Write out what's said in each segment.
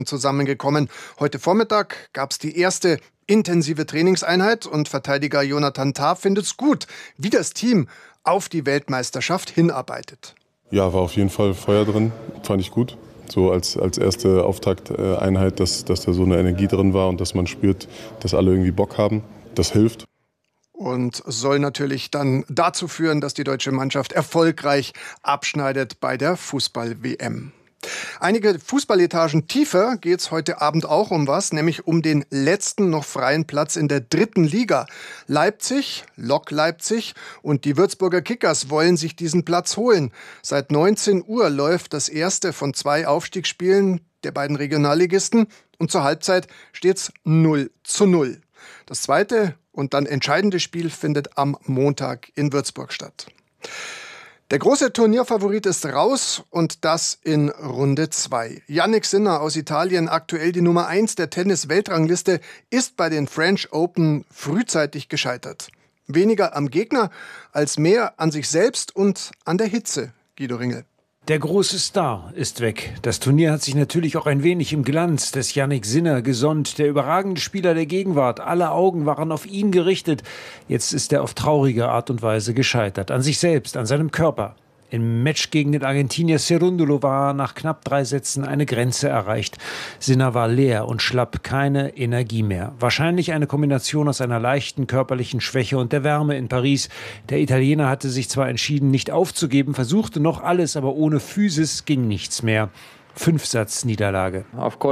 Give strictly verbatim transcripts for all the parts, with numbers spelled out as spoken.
zusammengekommen. Heute Vormittag gab es die erste intensive Trainingseinheit und Verteidiger Jonathan Tah findet es gut, wie das Team auf die Weltmeisterschaft hinarbeitet. Ja, war auf jeden Fall Feuer drin, fand ich gut. So als, als erste Auftakteinheit, dass, dass da so eine Energie drin war und dass man spürt, dass alle irgendwie Bock haben. Das hilft. Und soll natürlich dann dazu führen, dass die deutsche Mannschaft erfolgreich abschneidet bei der Fußball-W M. Einige Fußballetagen tiefer geht es heute Abend auch um was, nämlich um den letzten noch freien Platz in der dritten Liga. Leipzig, Lok Leipzig und die Würzburger Kickers wollen sich diesen Platz holen. Seit neunzehn Uhr läuft das erste von zwei Aufstiegsspielen der beiden Regionalligisten und zur Halbzeit steht's null zu null. Das zweite und dann entscheidende Spiel findet am Montag in Würzburg statt. Der große Turnierfavorit ist raus und das in Runde zwei. Jannik Sinner aus Italien, aktuell die Nummer eins der Tennis-Weltrangliste, ist bei den French Open frühzeitig gescheitert. Weniger am Gegner als mehr an sich selbst und an der Hitze. Guido Ringel. Der große Star ist weg. Das Turnier hat sich natürlich auch ein wenig im Glanz des Jannik Sinner gesonnt. Der überragende Spieler der Gegenwart. Alle Augen waren auf ihn gerichtet. Jetzt ist er auf traurige Art und Weise gescheitert. An sich selbst, an seinem Körper. Im Match gegen den Argentinier Cerúndolo war nach knapp drei Sätzen eine Grenze erreicht. Sinner war leer und schlapp, keine Energie mehr. Wahrscheinlich eine Kombination aus einer leichten körperlichen Schwäche und der Wärme in Paris. Der Italiener hatte sich zwar entschieden, nicht aufzugeben, versuchte noch alles, aber ohne Physis ging nichts mehr. Fünfsatz-Niederlage.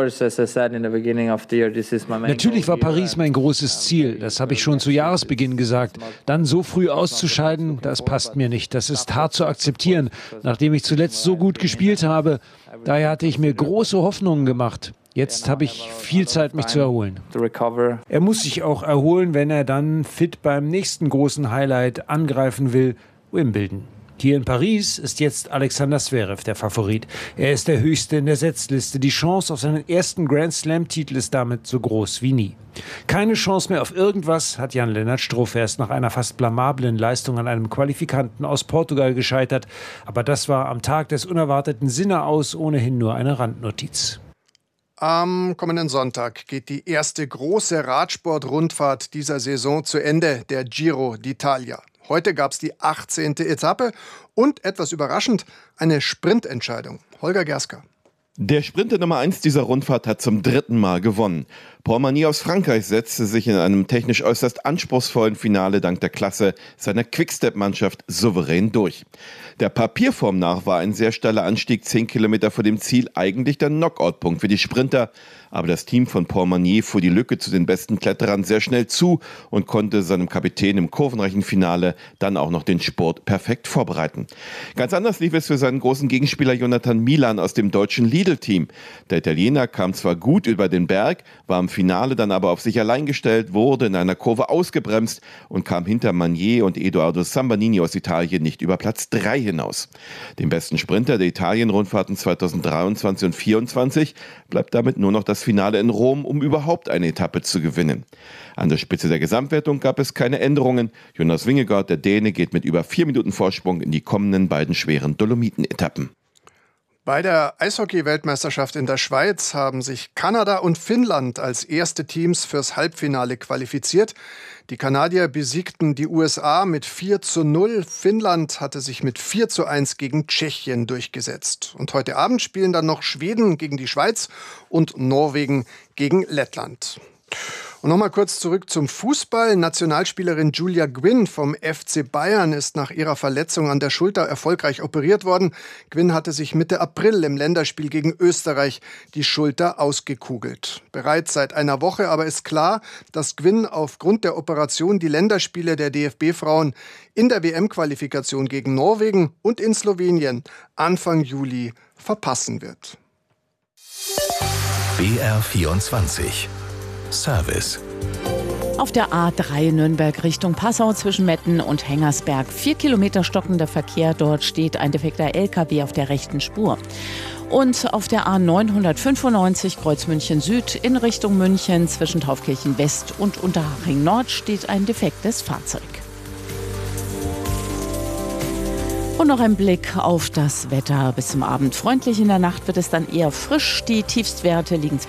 Natürlich war Paris mein großes Ziel. Das habe ich schon zu Jahresbeginn gesagt. Dann so früh auszuscheiden, das passt mir nicht. Das ist hart zu akzeptieren, nachdem ich zuletzt so gut gespielt habe. Daher hatte ich mir große Hoffnungen gemacht. Jetzt habe ich viel Zeit, mich zu erholen. Er muss sich auch erholen, wenn er dann fit beim nächsten großen Highlight angreifen will, Wimbledon. Hier in Paris ist jetzt Alexander Zverev der Favorit. Er ist der Höchste in der Setzliste. Die Chance auf seinen ersten Grand-Slam-Titel ist damit so groß wie nie. Keine Chance mehr auf irgendwas hat Jan-Lennart Struff erst nach einer fast blamablen Leistung an einem Qualifikanten aus Portugal gescheitert. Aber das war am Tag des unerwarteten Sinner aus ohnehin nur eine Randnotiz. Am kommenden Sonntag geht die erste große Radsport-Rundfahrt dieser Saison zu Ende, der Giro d'Italia. Heute gab es die achtzehnte Etappe und, etwas überraschend, eine Sprintentscheidung. Holger Gerska. Der Sprinter Nummer eins dieser Rundfahrt hat zum dritten Mal gewonnen. Paul Magny aus Frankreich setzte sich in einem technisch äußerst anspruchsvollen Finale dank der Klasse seiner Quickstep-Mannschaft souverän durch. Der Papierform nach war ein sehr steiler Anstieg zehn Kilometer vor dem Ziel eigentlich der Knockout-Punkt für die Sprinter. Aber das Team von Paul Magny fuhr die Lücke zu den besten Kletterern sehr schnell zu und konnte seinem Kapitän im kurvenreichen Finale dann auch noch den Sport perfekt vorbereiten. Ganz anders lief es für seinen großen Gegenspieler Jonathan Milan aus dem deutschen Lidl-Team. Der Italiener kam zwar gut über den Berg, war im Finale dann aber auf sich allein gestellt, wurde in einer Kurve ausgebremst und kam hinter Magny und Edoardo Sambanini aus Italien nicht über Platz drei hinaus. Dem besten Sprinter der Italien-Rundfahrten zweitausenddreiundzwanzig und vierundzwanzig bleibt damit nur noch das Finale in Rom, um überhaupt eine Etappe zu gewinnen. An der Spitze der Gesamtwertung gab es keine Änderungen. Jonas Vingegaard, der Däne, geht mit über vier Minuten Vorsprung in die kommenden beiden schweren Dolomiten-Etappen. Bei der Eishockey-Weltmeisterschaft in der Schweiz haben sich Kanada und Finnland als erste Teams fürs Halbfinale qualifiziert. Die Kanadier besiegten die U S A mit vier zu null. Finnland hatte sich mit vier zu eins gegen Tschechien durchgesetzt. Und heute Abend spielen dann noch Schweden gegen die Schweiz und Norwegen gegen Lettland. Und nochmal kurz zurück zum Fußball. Nationalspielerin Julia Gwynn vom F C Bayern ist nach ihrer Verletzung an der Schulter erfolgreich operiert worden. Gwynn hatte sich Mitte April im Länderspiel gegen Österreich die Schulter ausgekugelt. Bereits seit einer Woche aber ist klar, dass Gwynn aufgrund der Operation die Länderspiele der D F B-Frauen in der W M-Qualifikation gegen Norwegen und in Slowenien Anfang Juli verpassen wird. B R vierundzwanzig Service. Auf der A drei Nürnberg Richtung Passau zwischen Metten und Hengersberg. Vier Kilometer stockender Verkehr. Dort steht ein defekter L K W auf der rechten Spur. Und auf der A neunhundertfünfundneunzig Kreuz München Süd in Richtung München zwischen Taufkirchen West und Unterhaching Nord steht ein defektes Fahrzeug. Und noch ein Blick auf das Wetter bis zum Abend. Freundlich, in der Nacht wird es dann eher frisch. Die Tiefstwerte liegen